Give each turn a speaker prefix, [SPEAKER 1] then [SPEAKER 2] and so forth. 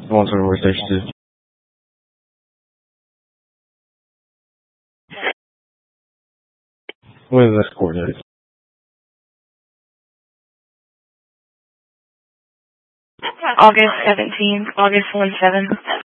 [SPEAKER 1] Sponsor workstation. What is that coordinate?
[SPEAKER 2] August 17th, August 17th.